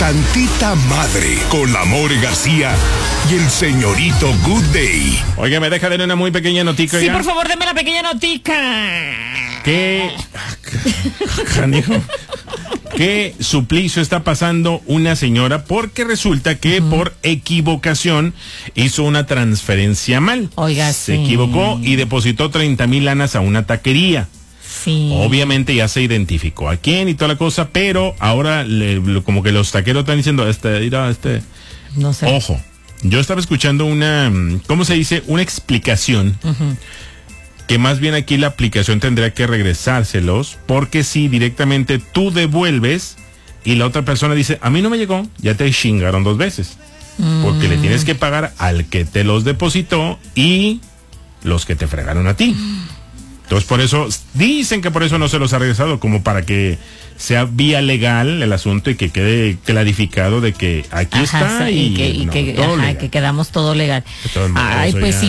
tantita madre con la More García y el señorito Good Day. Oiga, me deja de una muy pequeña notica. Sí, ya. por favor, deme la pequeña notica. ¿Qué suplicio está pasando una señora? Porque resulta que por equivocación hizo una transferencia mal. Oiga, Se sí. equivocó y depositó 30,000 lanas a una taquería. Sí. Obviamente ya se identificó a quién y toda la cosa, pero ahora como que los taqueros están diciendo, No sé. ojo, yo estaba escuchando una, ¿cómo se dice? Una explicación. Que más bien aquí la aplicación tendría que regresárselos, porque si directamente tú devuelves y la otra persona dice, a mí no me llegó, ya te chingaron 2 veces. Porque le tienes que pagar al que te los depositó y los que te fregaron a ti. Entonces por eso, dicen que por eso no se los ha regresado, como para que sea vía legal el asunto y que quede clarificado de que aquí está y que quedamos todo legal. De todos modos, Ay, pues oiga. sí.